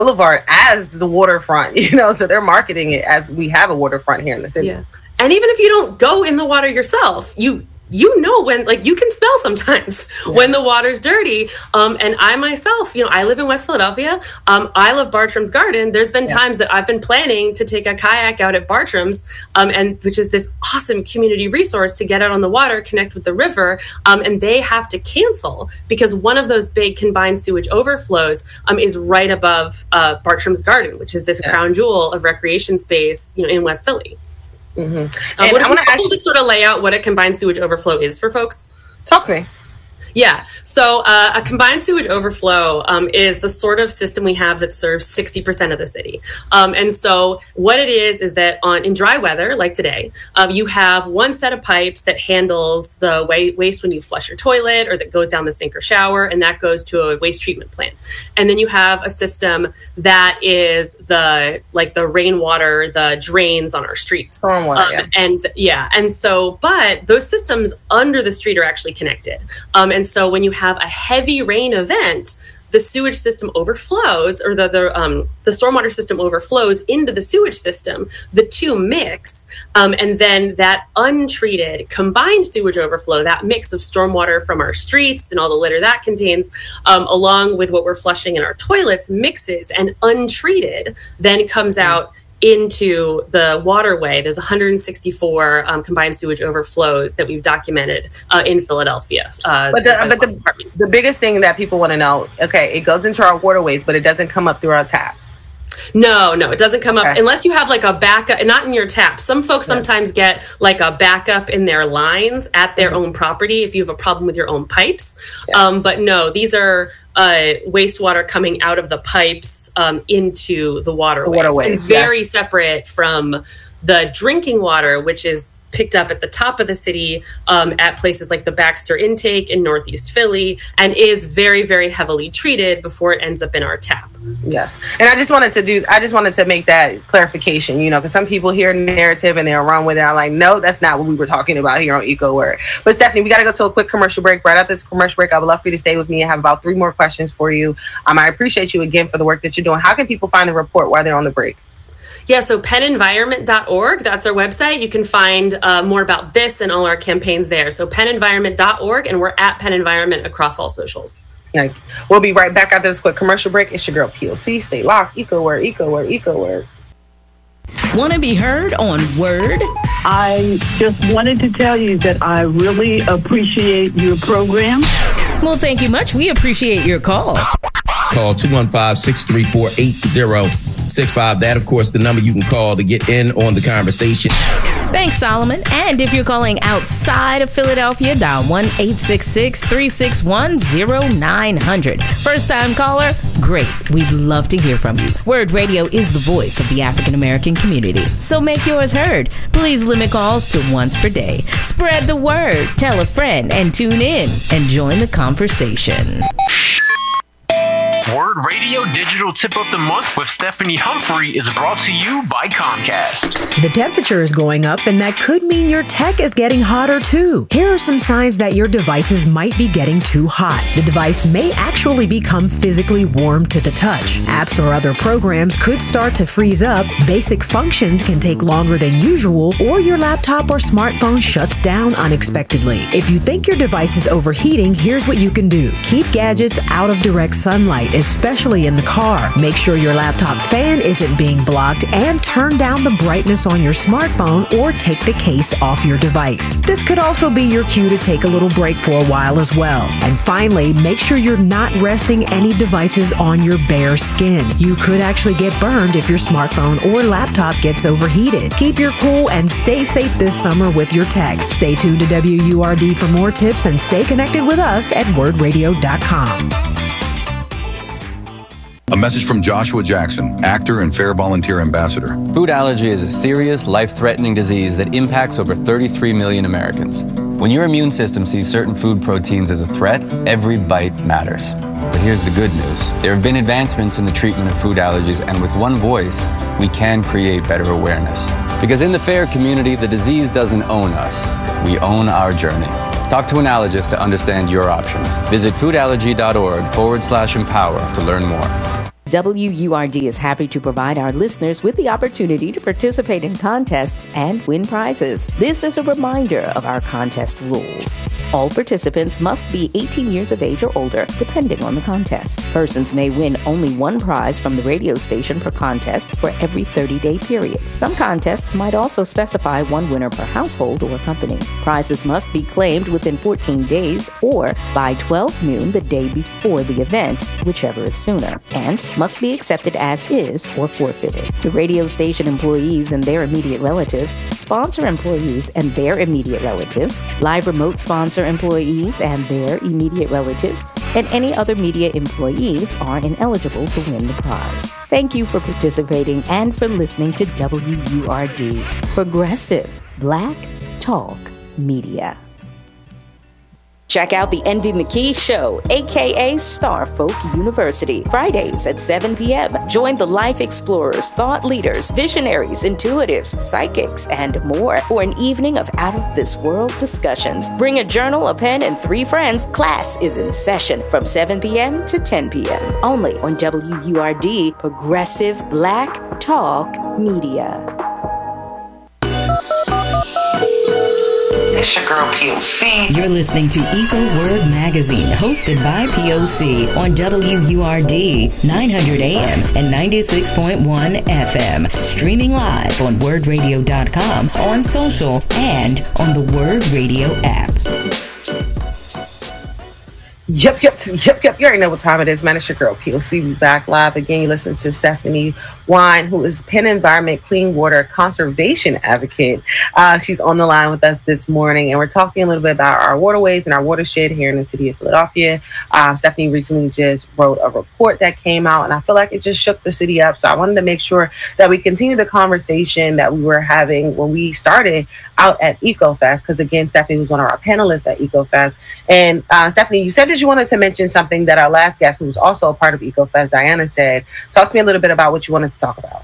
Boulevard as the waterfront, so they're marketing it as we have a waterfront here in the city. Yeah. And even if you don't go in the water yourself, you know when, like, you can smell sometimes when the water's dirty. And I myself, I live in West Philadelphia. I love Bartram's Garden. There's been times that I've been planning to take a kayak out at Bartram's, and which is this awesome community resource to get out on the water, connect with the river. And they have to cancel because one of those big combined sewage overflows is right above Bartram's Garden, which is this crown jewel of recreation space, in West Philly. Mm-hmm. Would it be cool to sort of lay out what a combined sewage overflow is for folks? Talk to me. Yeah. So a combined sewage overflow is the sort of system we have that serves 60% of the city. And so what it is that in dry weather, like today, you have one set of pipes that handles the waste when you flush your toilet or that goes down the sink or shower, and that goes to a waste treatment plant. And then you have a system that is the rainwater, the drains on our streets. Stormwater, but those systems under the street are actually connected. And so when you have a heavy rain event, the sewage system overflows, or the stormwater system overflows into the sewage system. The two mix, and then that untreated combined sewage overflow, that mix of stormwater from our streets and all the litter that contains, along with what we're flushing in our toilets, mixes, and untreated then comes out into the waterway. There's 164 combined sewage overflows that we've documented in Philadelphia. But the biggest thing that people want to know, it goes into our waterways, but it doesn't come up through our taps. No, it doesn't come up unless you have like a backup, not in your tap. Some folks sometimes get like a backup in their lines at their own property if you have a problem with your own pipes. But no, these are wastewater coming out of the pipes into the waterways, and very separate from the drinking water, which is picked up at the top of the city at places like the Baxter Intake in Northeast Philly, and is very, very heavily treated before it ends up in our tap. Yes. And I just wanted to make that clarification, because some people hear narrative and they'll run with it. I'm like, no, that's not what we were talking about here on EcoWord. But Stephanie, we got to go to a quick commercial break. Right after this commercial break, I would love for you to stay with me. I have about 3 more questions for you. I appreciate you again for the work that you're doing. How can people find the report while they're on the break? Yeah, so pennenvironment.org, that's our website. You can find more about this and all our campaigns there. So pennenvironment.org, and we're at Penn Environment across all socials. We'll be right back after this quick commercial break. It's your girl POC. Stay locked. EcoWord, EcoWord, EcoWord. Want to be heard on Word? I just wanted to tell you that I really appreciate your program. Well, thank you much. We appreciate your call. Call 215-634-8065. That, of course, the number you can call to get in on the conversation. Thanks, Solomon. And if you're calling outside of Philadelphia, dial 1-866-361-0900. First-time caller? Great. We'd love to hear from you. Word Radio is the voice of the African-American community. So make yours heard. Please limit calls to once per day. Spread the word. Tell a friend and tune in and join the conversation. Word Radio Digital Tip of the Month with Stephanie Humphrey is brought to you by Comcast. The temperature is going up, and that could mean your tech is getting hotter too. Here are some signs that your devices might be getting too hot. The device may actually become physically warm to the touch. Apps or other programs could start to freeze up. Basic functions can take longer than usual, or your laptop or smartphone shuts down unexpectedly. If you think your device is overheating, here's what you can do. Keep gadgets out of direct sunlight, especially in the car. Make sure your laptop fan isn't being blocked, and turn down the brightness on your smartphone or take the case off your device. This could also be your cue to take a little break for a while as well. And finally, make sure you're not resting any devices on your bare skin. You could actually get burned if your smartphone or laptop gets overheated. Keep your cool and stay safe this summer with your tech. Stay tuned to WURD for more tips, and stay connected with us at wordradio.com. A message from Joshua Jackson, actor and Fair Volunteer Ambassador. Food allergy is a serious, life-threatening disease that impacts over 33 million Americans. When your immune system sees certain food proteins as a threat, every bite matters. But here's the good news. There have been advancements in the treatment of food allergies, and with one voice, we can create better awareness. Because in the FAIR community, the disease doesn't own us. We own our journey. Talk to an allergist to understand your options. Visit foodallergy.org/empower to learn more. WURD is happy to provide our listeners with the opportunity to participate in contests and win prizes. This is a reminder of our contest rules. All participants must be 18 years of age or older, depending on the contest. Persons may win only one prize from the radio station per contest for every 30-day period. Some contests might also specify one winner per household or company. Prizes must be claimed within 14 days or by 12 noon the day before the event, whichever is sooner, and must be accepted as is or forfeited. The radio station employees and their immediate relatives, sponsor employees and their immediate relatives, live remote sponsor employees and their immediate relatives, and any other media employees are ineligible to win the prize. Thank you for participating and for listening to WURD, Progressive Black Talk Media. Check out the Envy McKee Show, a.k.a. Star Folk University, Fridays at 7 p.m. Join the life explorers, thought leaders, visionaries, intuitives, psychics, and more for an evening of out-of-this-world discussions. Bring a journal, a pen, and 3 friends. Class is in session from 7 p.m. to 10 p.m. Only on WURD, Progressive Black Talk Media. It's your girl POC. You're listening to Eco Word Magazine, hosted by POC on WURD 900 AM and 96.1 FM. Streaming live on wordradio.com, on social, and on the Word Radio app. Yep. You already know what time it is, man. It's your girl POC. We back live again. You listen to Stephanie Wine, who is Penn Environment Clean Water Conservation Advocate. She's on the line with us this morning, and we're talking a little bit about our waterways and our watershed here in the city of Philadelphia. Stephanie recently just wrote a report that came out, and I feel like it just shook the city up. So I wanted to make sure that we continue the conversation that we were having when we started out at EcoFest, because again, Stephanie was one of our panelists at EcoFest. And Stephanie, you said that you wanted to mention something that our last guest, who was also a part of EcoFest, Diana, said. Talk to me a little bit about what you wanted to talk about.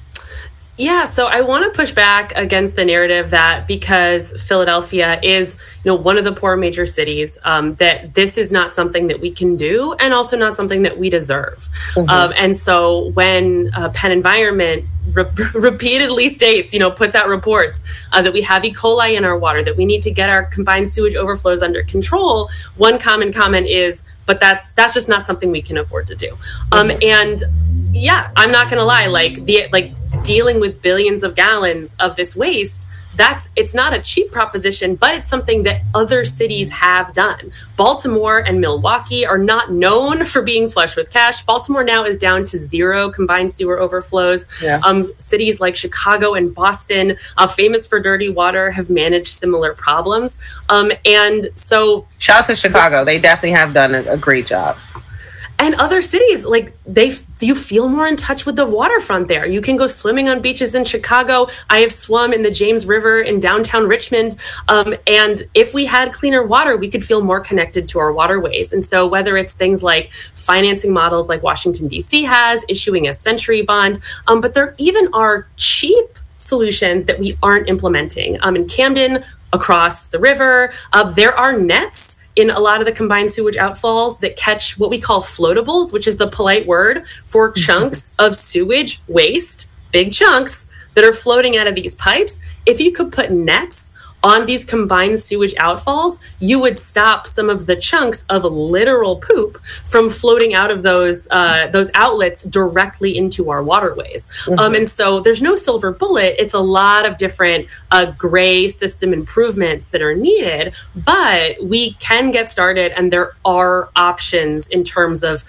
Yeah, so I want to push back against the narrative that because Philadelphia is, one of the poor major cities, that this is not something that we can do, and also not something that we deserve. Mm-hmm. And so when Penn Environment repeatedly states, puts out reports that we have E. coli in our water, that we need to get our combined sewage overflows under control, one common comment is, but that's just not something we can afford to do. And yeah, I'm not going to lie, dealing with billions of gallons of this waste, it's not a cheap proposition, but it's something that other cities have done. Baltimore and Milwaukee are not known for being flush with cash. Baltimore now is down to 0 combined sewer overflows. Yeah. Cities like Chicago and Boston, famous for dirty water, have managed similar problems. And so, shout out to Chicago. They definitely have done a great job. And other cities, you feel more in touch with the waterfront there. You can go swimming on beaches in Chicago. I have swum in the James River in downtown Richmond. And if we had cleaner water, we could feel more connected to our waterways. And so whether it's things like financing models like Washington, D.C. has, issuing a century bond, but there even are cheap solutions that we aren't implementing. In Camden, across the river, there are nets in a lot of the combined sewage outfalls that catch what we call floatables, which is the polite word for chunks of sewage waste, big chunks that are floating out of these pipes. If you could put nets on these combined sewage outfalls, you would stop some of the chunks of literal poop from floating out of those outlets directly into our waterways. Mm-hmm. And so there's no silver bullet. It's a lot of different gray system improvements that are needed, but we can get started, and there are options in terms of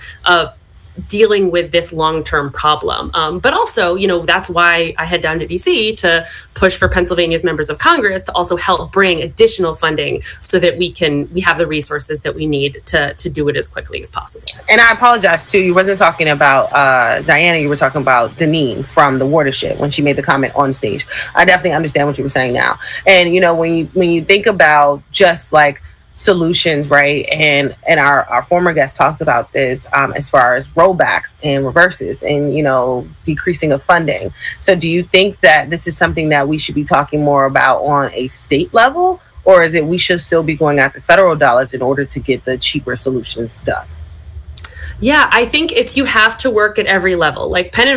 dealing with this long-term problem. But also, that's why I head down to DC to push for Pennsylvania's members of Congress to also help bring additional funding so that we have the resources that we need to do it as quickly as possible. And I apologize too, you wasn't talking about Diana, you were talking about Deneen from the Watershed when she made the comment on stage. I definitely understand what you were saying now. And when you think about just solutions, right? And our former guest talked about this as far as rollbacks and reverses and, decreasing of funding. So do you think that this is something that we should be talking more about on a state level, or is it we should still be going after federal dollars in order to get the cheaper solutions done? Yeah, I think you have to work at every level. Like Penn